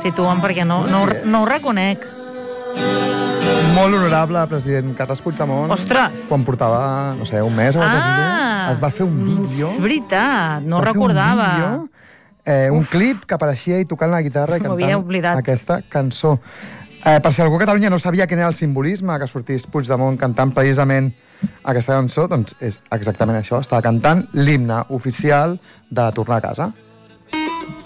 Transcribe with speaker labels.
Speaker 1: situen perquè no ho reconec.
Speaker 2: Molt honorable president Carles Puigdemont.
Speaker 1: Ostres!
Speaker 2: Quan portava, no sé, un mes o es va fer un vídeo.
Speaker 1: És veritat, no ho recordava.
Speaker 2: Un clip que apareixia i tocant la guitarra i cantant aquesta cançó. Per si algú a Catalunya no sabia quin era el simbolisme que sortís Puigdemont cantant precisament aquesta cançó, doncs és exactament això. Estava cantant l'himne oficial de tornar a casa.